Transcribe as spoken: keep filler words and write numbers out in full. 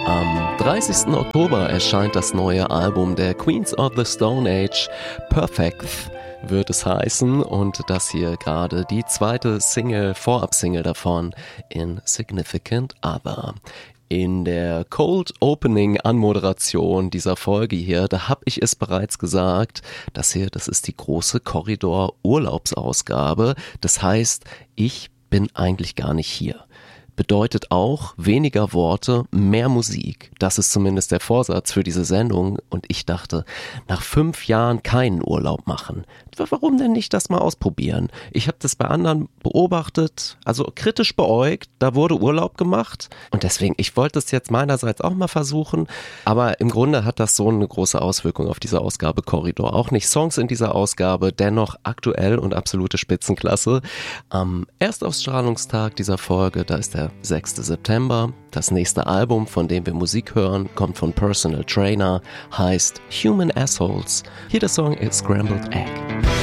Am dreißigsten Oktober erscheint das neue Album der Queens of the Stone Age, Perfect wird es heißen, und das hier gerade die zweite Single, Vorab-Single davon, Insignificant Other. In der Cold Opening Anmoderation dieser Folge hier, da habe ich es bereits gesagt, das hier, das ist die große Corridor Urlaubsausgabe. Das heißt, ich bin eigentlich gar nicht hier. Bedeutet auch weniger Worte, mehr Musik. Das ist zumindest der Vorsatz für diese Sendung. Und ich dachte, nach fünf Jahren keinen Urlaub machen. Warum denn nicht das mal ausprobieren? Ich habe das bei anderen beobachtet, also kritisch beäugt. Da wurde Urlaub gemacht. Und deswegen, ich wollte es jetzt meinerseits auch mal versuchen. Aber im Grunde hat das so eine große Auswirkung auf diese Ausgabe Korridor. Auch nicht Songs in dieser Ausgabe, dennoch aktuell und absolute Spitzenklasse. Am Erstausstrahlungstag dieser Folge, da ist der sechster September. Das nächste Album, von dem wir Musik hören, kommt von Personal Trainer, heißt Human Assholes. Hier der Song ist Scrambled Egg.